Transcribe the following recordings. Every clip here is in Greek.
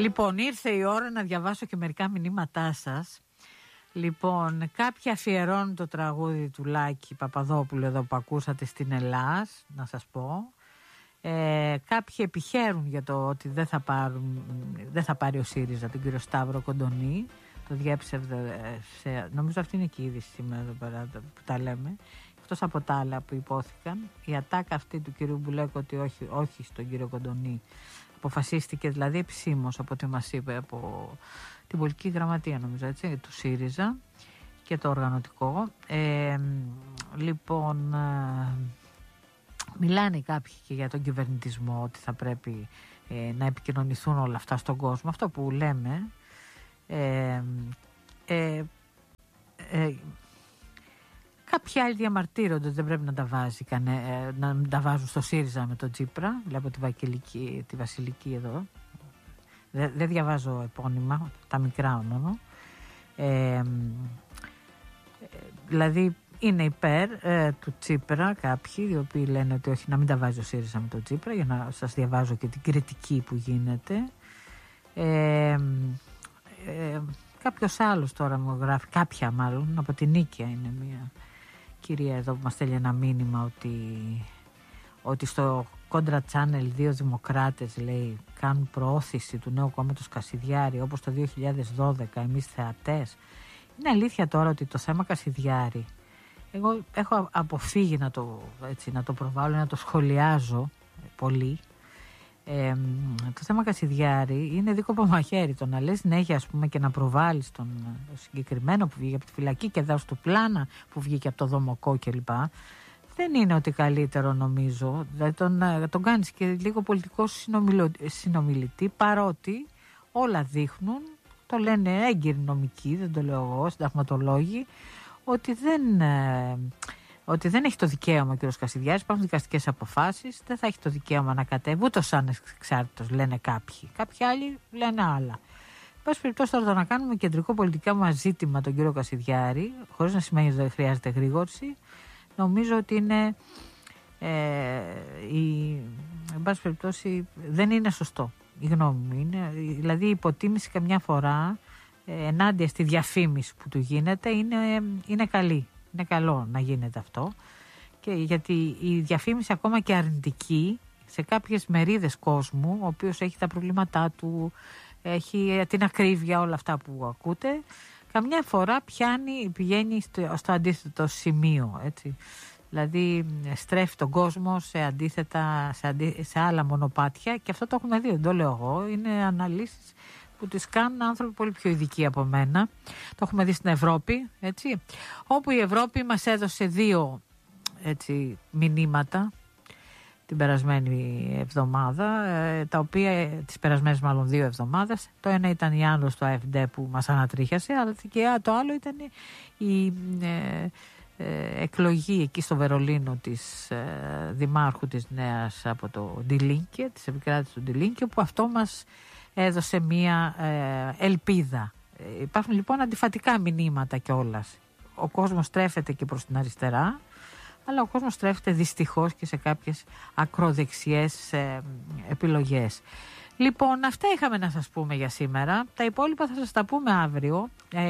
Λοιπόν, ήρθε η ώρα να διαβάσω και μερικά μηνύματά σας. Λοιπόν, κάποιοι αφιερώνουν το τραγούδι του Λάκη Παπαδόπουλου εδώ που ακούσατε στην Ελλάς, να σας πω. Κάποιοι επιχαίρουν για το ότι δεν θα πάρει ο ΣΥΡΙΖΑ τον κύριο Σταύρο Κοντονή. Το διέψευδε, νομίζω αυτή είναι και η είδηση σήμερα εδώ πέρα που τα λέμε. Εκτός από τα άλλα που υπόθηκαν, η ατάκα αυτή του κυρίου Μπουλέκου ότι όχι στον κύριο Κοντονή αποφασίστηκε δηλαδή επισήμως από ό,τι μας είπε από την πολιτική γραμματεία, νομίζω, έτσι, του ΣΥΡΙΖΑ και το οργανωτικό. Λοιπόν, μιλάνε κάποιοι και για τον κυβερνητισμό, ότι θα πρέπει να επικοινωνηθούν όλα αυτά στον κόσμο. Αυτό που λέμε, κάποιοι άλλοι διαμαρτύρονται ότι δεν πρέπει να τα βάζει να τα βάζουν στο ΣΥΡΙΖΑ με τον Τσίπρα. Βλέπω τη Βασιλική εδώ. Δεν διαβάζω επώνυμα, τα μικρά μόνο. Δηλαδή είναι υπέρ του Τσίπρα κάποιοι, οι οποίοι λένε ότι όχι, να μην τα βάζει ο ΣΥΡΙΖΑ με τον Τσίπρα, για να σας διαβάζω και την κριτική που γίνεται. Κάποιος άλλος τώρα μου γράφει, κάποια μάλλον, από την Νίκαια είναι μια κυρία εδώ που μας στέλνει ένα μήνυμα ότι στο Contra Channel 2 δημοκράτες, λέει, κάνουν προώθηση του νέου κόμματος Κασιδιάρη όπως το 2012 εμείς θεατές. Είναι αλήθεια τώρα ότι το θέμα Κασιδιάρη, εγώ έχω αποφύγει να το προβάλλω, να το σχολιάζω πολύ. Το θέμα Κασιδιάρη είναι δίκοπο μαχαίρι. Το να λες ναι, ας πούμε, και να προβάλλεις τον συγκεκριμένο που βγήκε από τη φυλακή και δώσεις του Πλάνα που βγήκε από το Δομοκό κλπ. Δεν είναι ότι καλύτερο, νομίζω. Δηλαδή τον κάνεις και λίγο πολιτικό συνομιλητή, παρότι όλα δείχνουν, το λένε έγκυροι νομικοί, δεν το λέω εγώ, συνταγματολόγοι, ότι δεν έχει το δικαίωμα ο κ. Κασιδιάρης, υπάρχουν δικαστικές αποφάσεις, δεν θα έχει το δικαίωμα να κατέβει, ούτε ως ανεξάρτητος, λένε κάποιοι. Κάποιοι άλλοι λένε άλλα. Εν πάση περιπτώσει, τώρα το να κάνουμε κεντρικό πολιτικά μας ζήτημα τον κύριο Κασιδιάρη, χωρίς να σημαίνει ότι δεν χρειάζεται γρήγορση, νομίζω ότι είναι. Εν πάση περιπτώσει, δεν είναι σωστό. Η γνώμη μου είναι. Δηλαδή, η υποτίμηση καμιά φορά ενάντια στη διαφήμιση που του γίνεται είναι καλή. Είναι καλό να γίνεται αυτό, και γιατί η διαφήμιση ακόμα και αρνητική σε κάποιες μερίδες κόσμου, ο οποίος έχει τα προβλήματά του, έχει την ακρίβεια, όλα αυτά που ακούτε, καμιά φορά πηγαίνει στο αντίθετο σημείο, έτσι. Δηλαδή στρέφει τον κόσμο σε άλλα μονοπάτια, και αυτό το έχουμε δει, δεν το λέω εγώ, είναι αναλύσεις που τις κάνουν άνθρωποι πολύ πιο ειδικοί από μένα. Το έχουμε δει στην Ευρώπη, έτσι, όπου η Ευρώπη μας έδωσε δύο, έτσι, μηνύματα την περασμένη εβδομάδα, τα οποία τις περασμένες μάλλον 2 εβδομάδες. Το ένα ήταν η άνοδος του ΑΕΦΔ που μας ανατρίχιασε, αλλά και το άλλο ήταν η εκλογή εκεί στο Βερολίνο της δημάρχου της Νέας από το Ντιλίνκε, της επικράτησης του Ντιλίνκε, που αυτό μας έδωσε μία ελπίδα. Υπάρχουν λοιπόν αντιφατικά μηνύματα κιόλας. Ο κόσμος στρέφεται και προς την αριστερά, αλλά ο κόσμος στρέφεται δυστυχώς και σε κάποιες ακροδεξιές επιλογές. Λοιπόν, αυτά είχαμε να σας πούμε για σήμερα. Τα υπόλοιπα θα σας τα πούμε αύριο.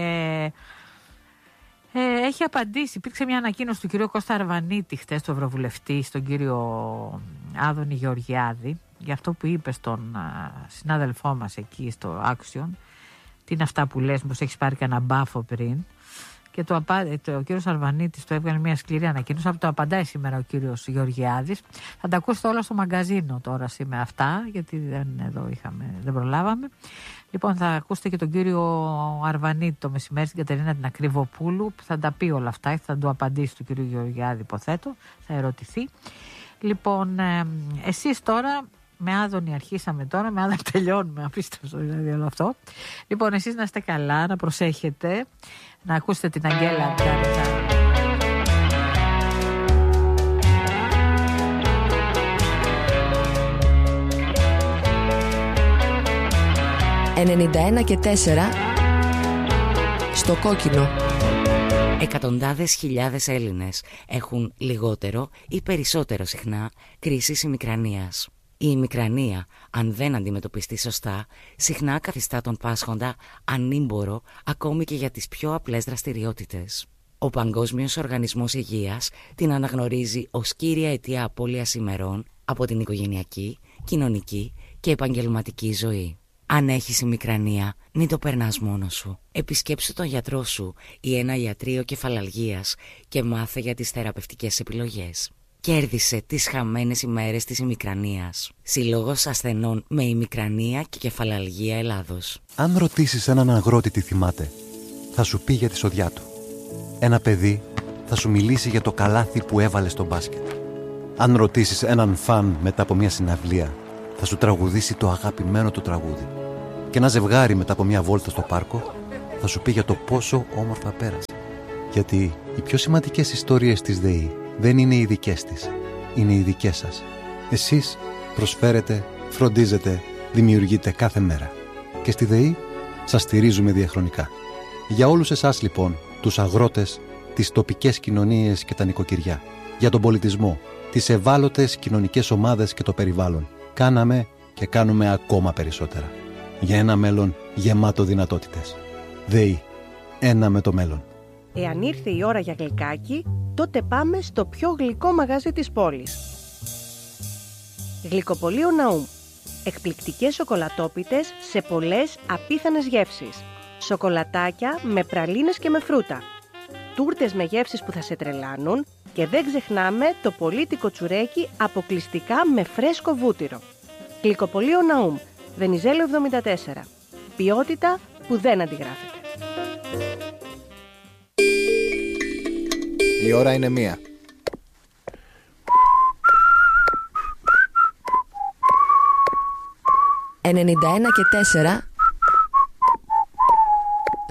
Έχει απαντήσει, υπήρξε μια ανακοίνωση του κυρίου Κώστα Αρβανίτη χτες, του Ευρωβουλευτή, στον κύριο Άδωνη Γεωργιάδη, για αυτό που είπε στον συνάδελφό μας εκεί στο Action. Τι είναι αυτά που λες, μήπως έχεις πάρει κανένα μπάφο πριν. Και ο κύριος Αρβανίτης το έβγαλε μια σκληρή ανακοίνωση, αυτό το απαντάει σήμερα ο κύριος Γεωργιάδης. Θα τα ακούσετε όλα στο μαγκαζίνο τώρα σήμερα αυτά, γιατί δεν προλάβαμε. Λοιπόν, θα ακούσετε και τον κύριο Αρβανίτη το μεσημέρι, στην Κατερίνα την Ακριβοπούλου, που θα τα πει όλα αυτά, θα του απαντήσει του κύριου Γεωργιάδη, υποθέτω, θα ερωτηθεί. Λοιπόν, εσείς τώρα, με Άδωνη αρχίσαμε τώρα, με Άδωνη τελειώνουμε, απίστευτο δηλαδή όλο αυτό. Λοιπόν, εσείς να είστε καλά, να προσέχετε, να ακούσετε την Αγγέλα Τζάρισα. «91,4» στο κόκκινο. Εκατοντάδες χιλιάδες Έλληνες έχουν λιγότερο ή περισσότερο συχνά κρίση ημικρανίας. Η ημικρανία, αν δεν αντιμετωπιστεί σωστά, συχνά καθιστά τον πάσχοντα ανήμπορο ακόμη και για τις πιο απλές δραστηριότητες. Ο Παγκόσμιος Οργανισμός Υγείας την αναγνωρίζει ως κύρια αιτία απώλειας ημερών από την οικογενειακή, κοινωνική και επαγγελματική ζωή. Αν έχεις ημικρανία, μην το περνάς μόνος σου. Επισκέψου τον γιατρό σου ή ένα ιατρείο κεφαλαλγίας και μάθε για τις θεραπευτικές επιλογές. Κέρδισε τις χαμένες ημέρες της ημικρανίας. Συλλόγος ασθενών με ημικρανία και κεφαλαλγία Ελλάδος. Αν ρωτήσεις έναν αγρότη τι θυμάται, θα σου πει για τη σοδιά του. Ένα παιδί θα σου μιλήσει για το καλάθι που έβαλε στο μπάσκετ. Αν ρωτήσεις έναν φαν μετά από μια συναυλία, θα σου τραγουδήσει το αγαπημένο του τραγούδι. Και ένα ζευγάρι μετά από μια βόλτα στο πάρκο θα σου πει για το πόσο όμορφα πέρασε. Γιατί οι πιο σημαντικές ιστορίες της ΔΕΗ δεν είναι οι δικές της, είναι οι δικές σας. Εσείς προσφέρετε, φροντίζετε, δημιουργείτε κάθε μέρα. Και στη ΔΕΗ σας στηρίζουμε διαχρονικά. Για όλους εσάς λοιπόν, τους αγρότες, τις τοπικές κοινωνίες και τα νοικοκυριά, για τον πολιτισμό, τις ευάλωτες κοινωνικές ομάδες και το περιβάλλον, κάναμε και κάνουμε ακόμα περισσότερα. Για ένα μέλλον γεμάτο δυνατότητες. ΔΕΗ. Ένα με το μέλλον. Εάν ήρθε η ώρα για γλυκάκι, τότε πάμε στο πιο γλυκό μαγαζί της πόλης. Γλυκοπωλείο Ναούμ. Εκπληκτικές σοκολατόπιτες σε πολλές απίθανες γεύσεις. Σοκολατάκια με πραλίνες και με φρούτα. Τούρτες με γεύσεις που θα σε τρελάνουν και δεν ξεχνάμε το πολίτικο τσουρέκι αποκλειστικά με φρέσκο βούτυρο. Γλυκοπωλείο Ναούμ. Βενιζέλο 74. Ποιότητα που δεν αντιγράφεται. Η ώρα είναι 1. «91 και 4